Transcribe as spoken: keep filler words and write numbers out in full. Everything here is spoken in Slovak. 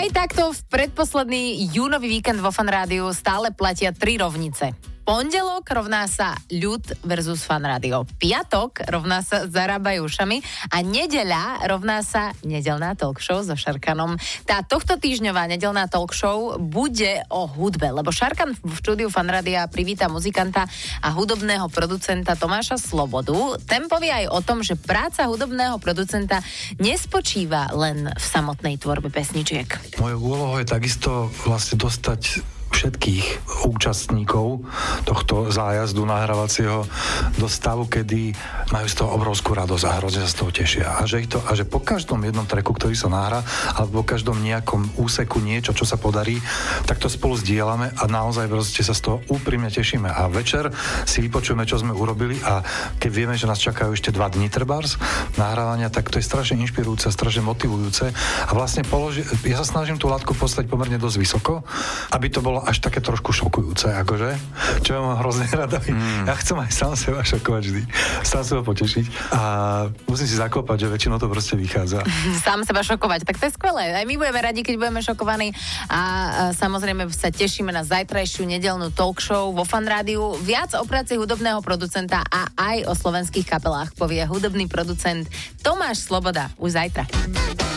Aj takto v predposledný júnový víkend vo Fan Rádiu stále platia tri rovnice. Pondelok rovná sa ľud versus Fan Rádio. Piatok rovná sa Zarábaj ušami a nedeľa rovná sa nedeľná talk show so Šarkanom. Tá tohto týždňová nedeľná talk show bude o hudbe, lebo Šarkan v štúdiu Fan Rádia privíta muzikanta a hudobného producenta Tomáša Slobodu. Ten povie aj o tom, že práca hudobného producenta nespočíva len v samotnej tvorbe pesničiek. Mojou úlohou je takisto vlastne dostať všetkých účastníkov tohto zájazdu nahrávacieho do stavu, kedy majú z toho obrovskú radosť a hrozne sa z toho tešia. A že, ich to, a že po každom jednom tracku, ktorý sa nahrá, alebo po každom nejakom úseku niečo, čo sa podarí, tak to spolu zdieľame a naozaj proste sa z toho úprimne tešíme. A večer si vypočujeme, čo sme urobili a keď vieme, že nás čakajú ešte dva dni trebárs nahrávania, tak to je strašne inšpirujúce, strašne motivujúce a vlastne položi- ja sa snažím tú látku postaviť pomerne dosť vysoko, aby to bolo až také trošku šokujúce, akože, čo ja mám hrozne rada. Mm. Ja chcem aj sám seba šokovať vždy, sám seba potešiť a musím si zaklopať, že väčšinou to proste vychádza. Sám seba šokovať, tak to je skvelé. Aj my budeme radi, keď budeme šokovaní a, a samozrejme sa tešíme na zajtrajšiu nedeľnú talk show vo Fan Rádiu. Viac o práci hudobného producenta a aj o slovenských kapelách povie hudobný producent Tomáš Sloboda už zajtra.